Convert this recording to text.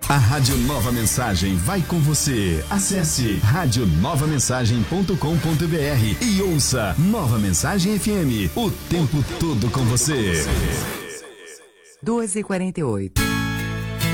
A Rádio Nova Mensagem vai com você. Acesse radionovamensagem.com.br e ouça Nova Mensagem FM, o tempo todo com você. 2h48.